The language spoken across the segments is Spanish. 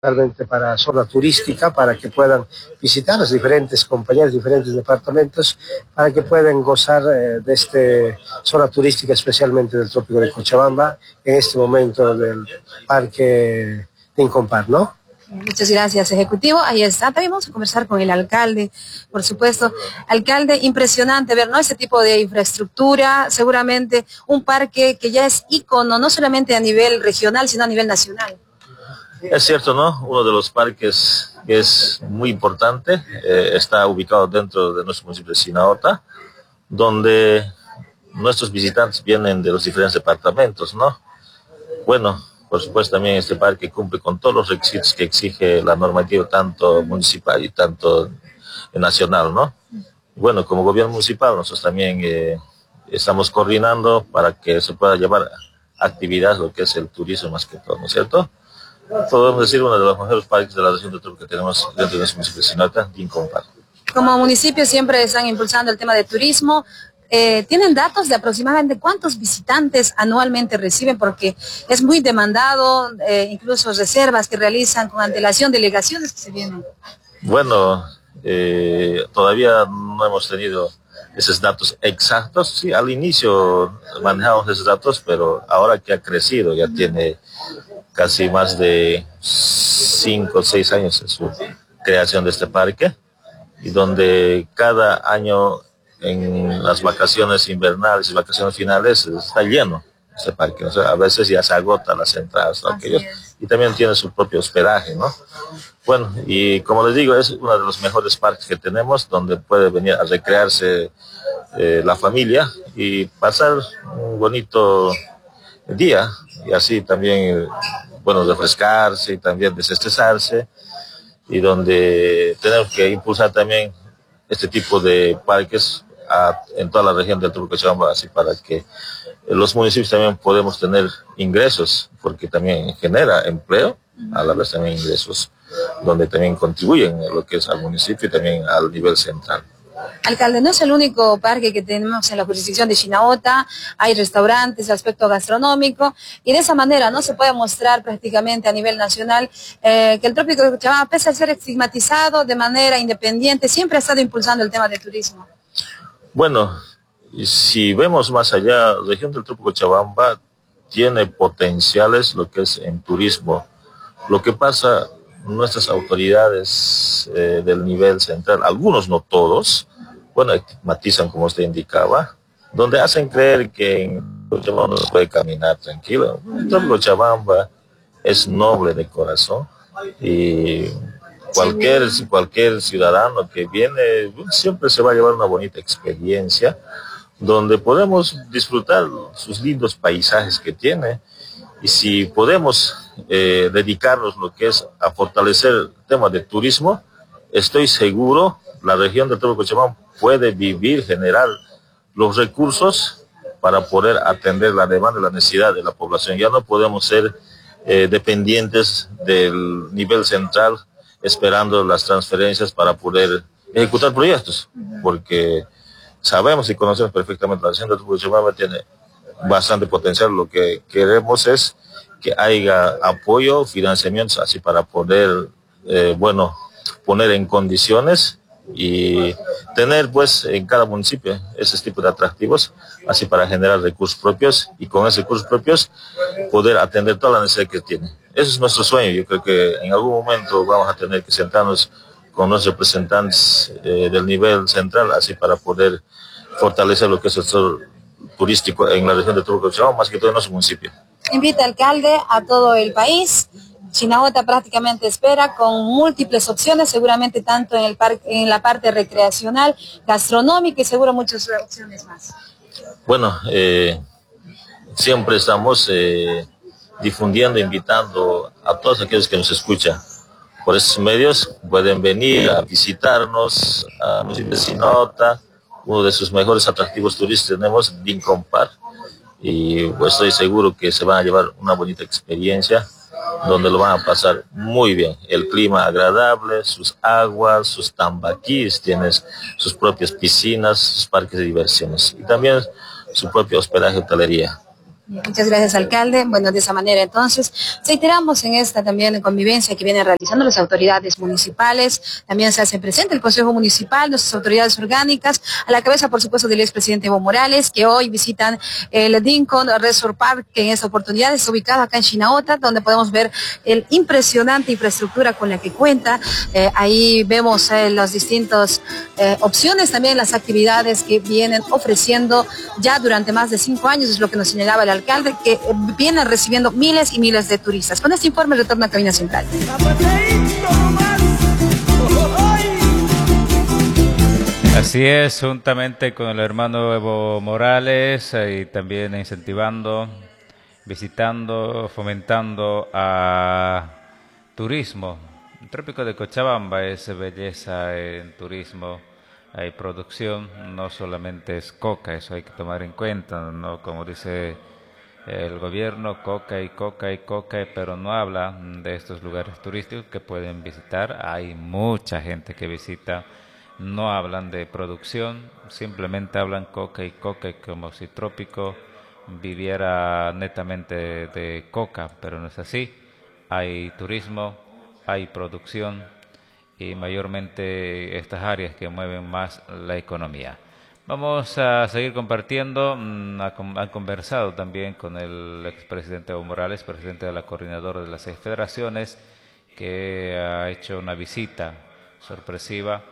realmente para zona turística, para que puedan visitar los diferentes compañías, diferentes departamentos, para que puedan gozar de esta zona turística, especialmente del Trópico de Cochabamba, en este momento del Parque Tincompar, ¿no? Muchas gracias, Ejecutivo. Ahí está. También vamos a conversar con el alcalde, por supuesto. Alcalde, impresionante ver, ¿no?, ese tipo de infraestructura, seguramente un parque que ya es ícono, no solamente a nivel regional, sino a nivel nacional. Es cierto, ¿no? Uno de los parques que es muy importante, está ubicado dentro de nuestro municipio de Chinabota, donde nuestros visitantes vienen de los diferentes departamentos, ¿no? Bueno, por supuesto también este parque cumple con todos los requisitos que exige la normativa, tanto municipal y tanto nacional, ¿no? Bueno, como gobierno municipal nosotros también estamos coordinando para que se pueda llevar actividades, lo que es el turismo más que todo, ¿no es cierto? Podemos decir uno de los mejores parques de la región de Trópico que tenemos dentro de nuestro municipio de Chinabota, Tincompar. Como municipio siempre están impulsando el tema de turismo. ¿Tienen datos de aproximadamente cuántos visitantes anualmente reciben? Porque es muy demandado, incluso reservas que realizan con antelación, delegaciones que se vienen. Bueno, todavía no hemos tenido esos datos exactos. Sí, al inicio manejamos esos datos, pero ahora que ha crecido, ya tiene casi más de 5 o 6 años en su creación de este parque, y donde cada año en las vacaciones invernales y vacaciones finales está lleno este parque. O sea, a veces ya se agota las entradas, ¿no? Aquellos, y también tiene su propio hospedaje, ¿no? Bueno, y como les digo, es uno de los mejores parques que tenemos, donde puede venir a recrearse la familia y pasar un bonito día, y así también, bueno, refrescarse y también desestresarse, y donde tenemos que impulsar también este tipo de parques en toda la región del Trópico de Cochabamba, así para que los municipios también podemos tener ingresos, porque también genera empleo, a la vez también ingresos, donde también contribuyen a lo que es al municipio y también al nivel central. Alcalde, no es el único parque que tenemos en la jurisdicción de Chinabota, hay restaurantes, aspecto gastronómico, y de esa manera no se puede mostrar prácticamente a nivel nacional que el Trópico de Cochabamba, pese a ser estigmatizado de manera independiente, siempre ha estado impulsando el tema del turismo. Bueno, si vemos más allá, la región del Trópico de Cochabamba tiene potenciales lo que es en turismo. Lo que pasa, nuestras autoridades del nivel central, algunos no todos, bueno, estigmatizan, como usted indicaba, donde hacen creer que en Cochabamba no se puede caminar tranquilo. El Trópico de Cochabamba es noble de corazón, y cualquier ciudadano que viene siempre se va a llevar una bonita experiencia, donde podemos disfrutar sus lindos paisajes que tiene. Y si podemos dedicarnos lo que es a fortalecer el tema de turismo, estoy seguro la región de Trópico de Cochabamba puede vivir, generar los recursos para poder atender la demanda y la necesidad de la población. Ya no podemos ser dependientes del nivel central, esperando las transferencias para poder ejecutar proyectos, porque sabemos y conocemos perfectamente la región de Trópico de Cochabamba tiene bastante potencial. Lo que queremos es que haya apoyo, financiamientos, así para poder, bueno, poner en condiciones y tener pues en cada municipio ese tipo de atractivos, así para generar recursos propios, y con esos recursos propios poder atender toda la necesidad que tiene. Ese es nuestro sueño. Yo creo que en algún momento vamos a tener que sentarnos con los representantes del nivel central, así para poder fortalecer lo que es el sector turístico en la región de Trópico de Cochabamba, más que todo en nuestro municipio. Invita, alcalde, a todo el país. Chinabota prácticamente espera con múltiples opciones, seguramente tanto en el parque, en la parte recreacional, gastronómica, y seguro muchas opciones más. Bueno, siempre estamos difundiendo, invitando a todos aquellos que nos escuchan por estos medios. Pueden venir a visitarnos a municipio de Chinabota. Uno de sus mejores atractivos turísticos tenemos, Tincompar, y pues estoy seguro que se van a llevar una bonita experiencia, donde lo van a pasar muy bien. El clima agradable, sus aguas, sus tambaquís, tienes sus propias piscinas, sus parques de diversiones, y también su propio hospedaje, hotelería. Muchas gracias, alcalde. Bueno, de esa manera entonces, reiteramos en esta también convivencia que vienen realizando las autoridades municipales, también se hace presente el Consejo Municipal, nuestras autoridades orgánicas, a la cabeza, por supuesto, del expresidente Evo Morales, que hoy visitan el Dincon Resort Park, que en esta oportunidad está ubicado acá en Chinaota, donde podemos ver el impresionante infraestructura con la que cuenta. Ahí vemos las distintas opciones, también las actividades que vienen ofreciendo ya durante más de 5 años, es lo que nos señalaba el alcalde, que viene recibiendo miles y miles de turistas. Con este informe retorno a Cabina Central. Así es, juntamente con el hermano Evo Morales y también incentivando, visitando, fomentando a turismo. El trópico de Cochabamba es belleza en turismo. Hay producción, no solamente es coca, eso hay que tomar en cuenta, ¿no? Como dice el gobierno, coca y coca y coca, pero no habla de estos lugares turísticos que pueden visitar. Hay mucha gente que visita, no hablan de producción, simplemente hablan coca y coca, como si Trópico viviera netamente de coca, pero no es así. Hay turismo, hay producción y mayormente estas áreas que mueven más la economía. Vamos a seguir compartiendo. Han conversado también con el expresidente Evo Morales, presidente de la coordinadora de las 6 federaciones, que ha hecho una visita sorpresiva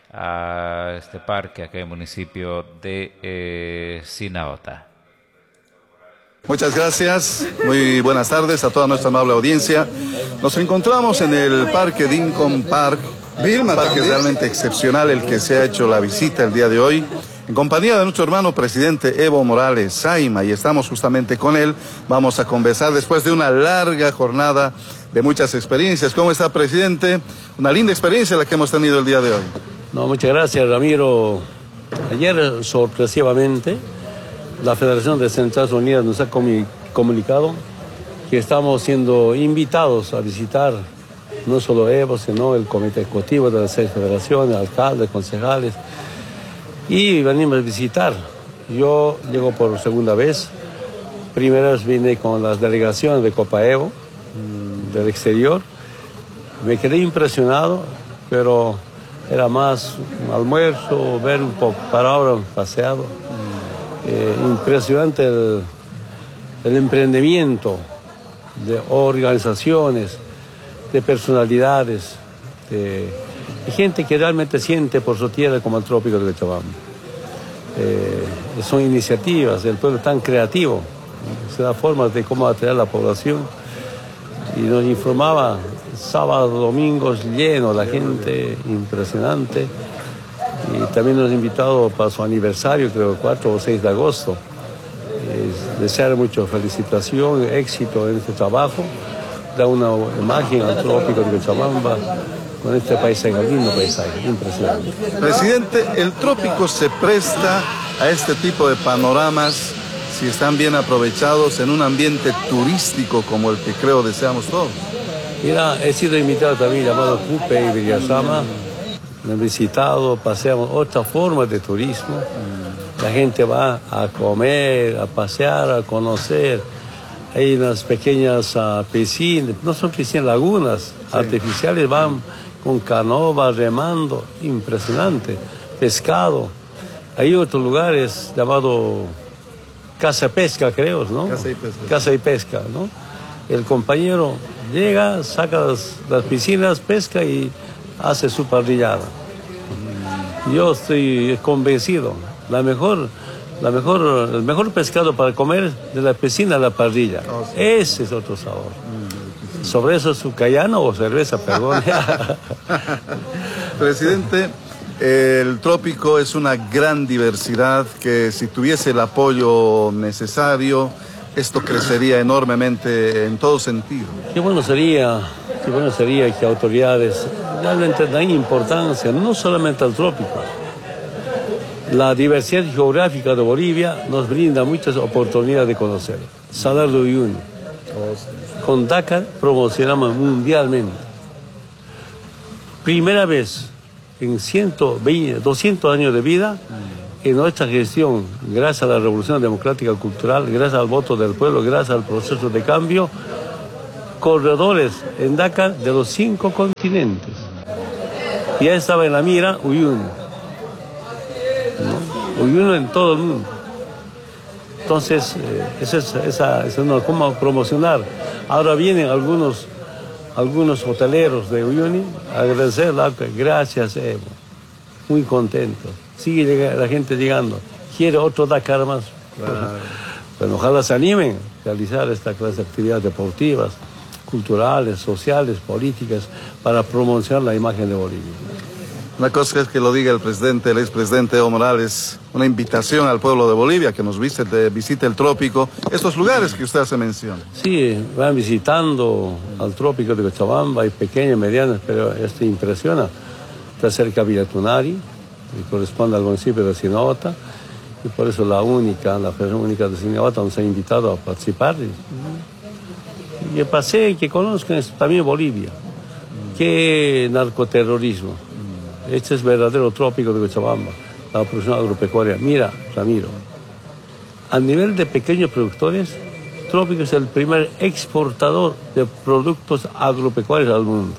a este parque acá en el municipio de Chinaota. Muchas gracias, muy buenas tardes a toda nuestra amable audiencia. Nos encontramos en el Parque Dincon Park, un parque realmente excepcional el que se ha hecho la visita el día de hoy, en compañía de nuestro hermano presidente Evo Morales Saima, y estamos justamente con él. Vamos a conversar después de una larga jornada de muchas experiencias. ¿Cómo está, presidente? Una linda experiencia la que hemos tenido el día de hoy. No, muchas gracias, Ramiro. Ayer, sorpresivamente, la Federación de Centrales Unidas nos ha comunicado que estamos siendo invitados a visitar no solo Evo, sino el comité ejecutivo de las 6 federaciones, alcaldes, concejales, y venimos a visitar. Yo llego por segunda vez. Primera vez vine con las delegaciones de Copa Evo del exterior. Me quedé impresionado, pero era más un almuerzo, ver un poco, para ahora paseado. Impresionante el emprendimiento de organizaciones, de personalidades, de gente que realmente siente por su tierra como el Trópico de Cochabamba. Son iniciativas del pueblo tan creativo, se da formas de cómo atraer a la población, y nos informaba sábados, domingos llenos, la gente impresionante. Y también nos ha invitado para su aniversario, creo 4 o 6 de agosto. Desear mucho felicitación, éxito en este trabajo. Da una imagen al Trópico de Cochabamba con este paisaje, lindo paisaje, impresionante. Presidente, el Trópico se presta a este tipo de panoramas si están bien aprovechados en un ambiente turístico como el que creo deseamos todos. Mira, he sido invitado también llamado Cupe y Villasama. Me han visitado, paseamos otra forma de turismo. La gente va a comer, a pasear, a conocer. Hay unas pequeñas piscinas, no son piscinas, lagunas artificiales, van con canoa, remando, impresionante. Pescado. Hay otros lugares llamado Casa Pesca, creo, ¿no? Casa y Pesca. Casa y Pesca, ¿no? El compañero llega, saca las piscinas, pesca y hace su parrillada. Yo estoy convencido, el mejor pescado para comer de la piscina a la parrilla. Oh, sí. Ese es otro sabor. Sobre eso su cayano o cerveza, perdón. Presidente, el Trópico es una gran diversidad que si tuviese el apoyo necesario, esto crecería enormemente en todo sentido. Qué bueno sería que autoridades realmente dan importancia no solamente al trópico. La diversidad geográfica de Bolivia nos brinda muchas oportunidades de conocer. Salar de Uyuni. Con Dakar promocionamos mundialmente. Primera vez en 200 años de vida, en nuestra gestión, gracias a la Revolución Democrática Cultural, gracias al voto del pueblo, gracias al proceso de cambio, corredores en Dakar de los 5 continentes. Ya estaba en la mira Uyuni, ¿no? Uyuni en todo el mundo. Entonces, cómo promocionar. Ahora vienen algunos hoteleros de Uyuni a agradecerla. Gracias, Evo. Muy contento. Sigue la gente llegando. Quiere otro Dakar más. Claro. Bueno, ojalá se animen a realizar esta clase de actividades deportivas, culturales, sociales, políticas, para promocionar la imagen de Bolivia. Una cosa es que lo diga el expresidente Evo Morales, una invitación al pueblo de Bolivia que nos visite el trópico, estos lugares que usted se menciona. Sí, van visitando al trópico de Cochabamba, hay pequeñas, medianas, pero esto impresiona. Está cerca de Villa Tunari, que corresponde al municipio de Sinabota, y por eso la Federación Única de Sinabota nos ha invitado a participar. Y que paseen, que conozcan también Bolivia. ¿Qué narcoterrorismo? Este es verdadero trópico de Cochabamba, la producción agropecuaria. Mira, Ramiro, a nivel de pequeños productores, Trópico es el primer exportador de productos agropecuarios al mundo.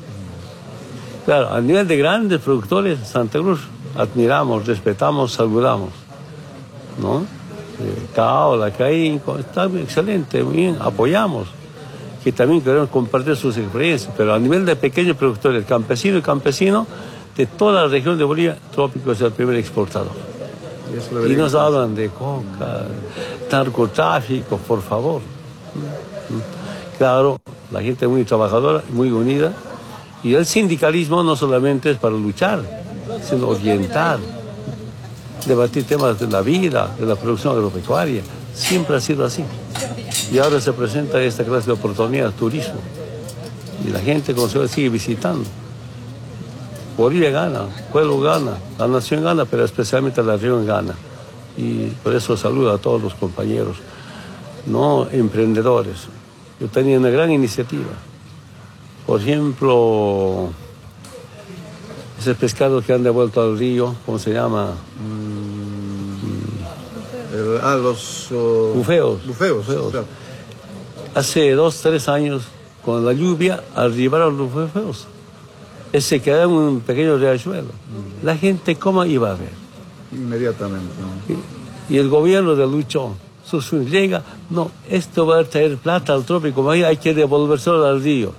Claro, a nivel de grandes productores, Santa Cruz, admiramos, respetamos, saludamos, ¿no? Cao, la Caín, está excelente, muy bien, apoyamos, que también queremos compartir sus experiencias, pero a nivel de pequeños productores, campesino y campesino, de toda la región de Bolivia, Trópico es el primer exportador. Y nos hablan de coca, narcotráfico, por favor. Claro, la gente es muy trabajadora, muy unida, y el sindicalismo no solamente es para luchar, sino orientar, debatir temas de la vida, de la producción agropecuaria. Siempre ha sido así. Y ahora se presenta esta clase de oportunidad, turismo. Y la gente sigue visitando. Bolivia gana, el pueblo gana, la nación gana, pero especialmente la región gana. Y por eso saludo a todos los compañeros, no emprendedores. Yo tenía una gran iniciativa. Por ejemplo, ese pescado que han devuelto al río, ¿cómo se llama? Los bufeos. Claro. Hace 2, 3 años, con la lluvia, arribaron los bufeos. Se quedó en un pequeño riachuelo. La gente, ¿cómo iba a ver? Inmediatamente. ¿No? Y el gobierno de Lucho llega, no, esto va a traer plata al trópico, hay que devolvérselo al río.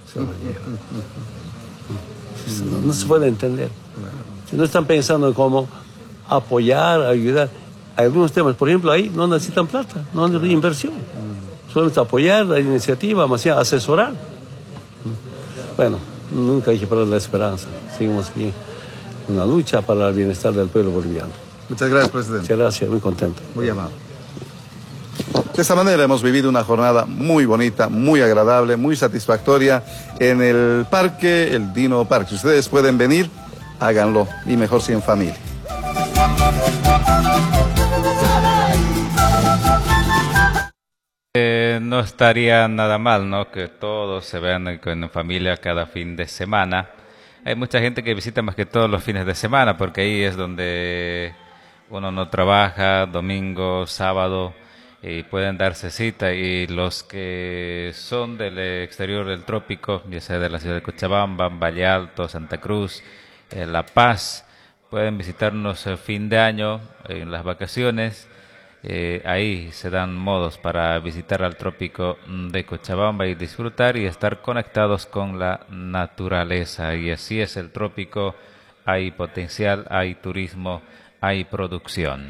No se puede entender. No están pensando en cómo apoyar, ayudar. Hay algunos temas, por ejemplo, ahí no necesitan plata, no necesitan inversión. Solamente apoyar la iniciativa, más allá asesorar. Bueno, nunca hay que perder la esperanza. Seguimos aquí en una lucha para el bienestar del pueblo boliviano. Muchas gracias, presidente. Muchas gracias, muy contento. Muy amable. De esta manera hemos vivido una jornada muy bonita, muy agradable, muy satisfactoria en el parque, el Dino Park. Si ustedes pueden venir, háganlo, y mejor si en familia. No estaría nada mal, ¿no? Que todos se vean en familia cada fin de semana. Hay mucha gente que visita más que todos los fines de semana, porque ahí es donde uno no trabaja, domingo, sábado, y pueden darse cita. Y los que son del exterior del trópico, ya sea de la ciudad de Cochabamba, Valle Alto, Santa Cruz, La Paz, pueden visitarnos el fin de año, en las vacaciones. Ahí se dan modos para visitar al trópico de Cochabamba y disfrutar y estar conectados con la naturaleza. Y así es el trópico, hay potencial, hay turismo, hay producción.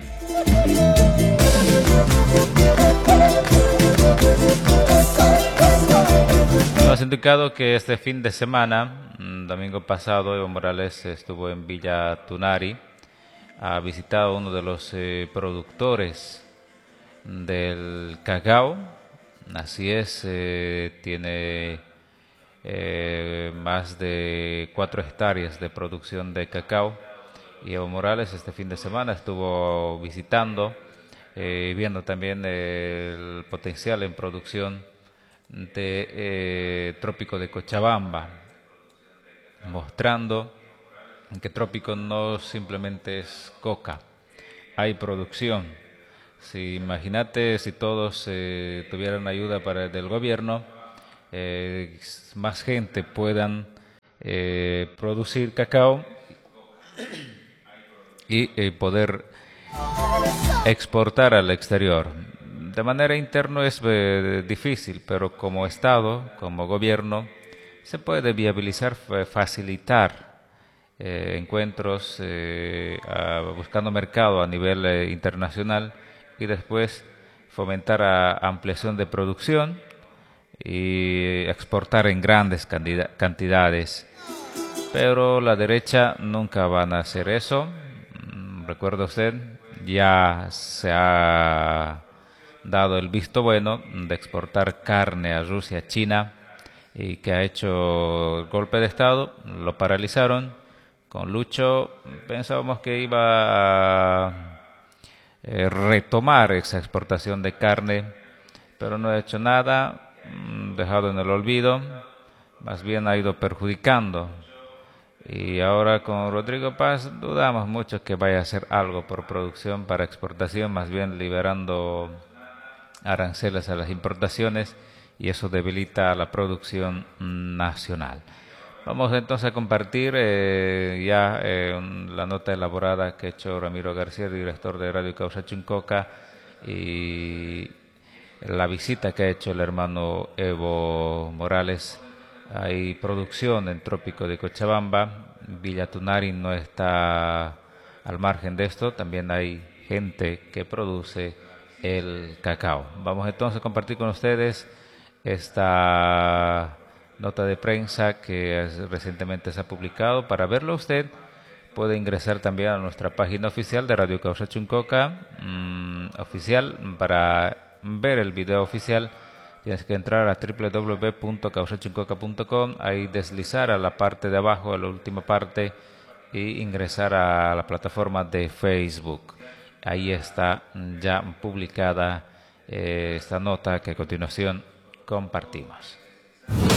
Nos ha indicado que este fin de semana, domingo pasado, Evo Morales estuvo en Villa Tunari, ha visitado a uno de los productores del cacao. Así es, tiene más de 4 hectáreas de producción de cacao, y Evo Morales este fin de semana estuvo visitando, viendo también el potencial en producción de Trópico de Cochabamba, mostrando que Trópico no simplemente es coca, hay producción. Si imagínate si todos tuvieran ayuda del gobierno, más gente puedan producir cacao y poder exportar al exterior. De manera interna es difícil, pero como Estado, como gobierno, se puede viabilizar, facilitar encuentros buscando mercado a nivel internacional y después fomentar ampliación de producción y exportar en grandes cantidades. Pero la derecha nunca van a hacer eso. Recuerda usted, ya se ha dado el visto bueno de exportar carne a Rusia, China, y que ha hecho el golpe de Estado, lo paralizaron. Con Lucho pensábamos que iba a retomar esa exportación de carne, pero no ha hecho nada, dejado en el olvido, más bien ha ido perjudicando. Y ahora con Rodrigo Paz dudamos mucho que vaya a hacer algo por producción para exportación, más bien liberando aranceles a las importaciones, y eso debilita la producción nacional. Vamos entonces a compartir la nota elaborada que ha hecho Ramiro García, director de Radio Causa Chincoca, y la visita que ha hecho el hermano Evo Morales. Hay producción en Trópico de Cochabamba. Villa Tunari no está al margen de esto. También hay gente que produce el cacao. Vamos entonces a compartir con ustedes esta nota de prensa que recientemente se ha publicado. Para verlo usted puede ingresar también a nuestra página oficial de Radio Causa Chuncoca oficial. Para ver el video oficial tienes que entrar a www.causachuncoca.com, ahí deslizar a la parte de abajo, a la última parte, y ingresar a la plataforma de Facebook. Ahí está ya publicada esta nota que a continuación compartimos.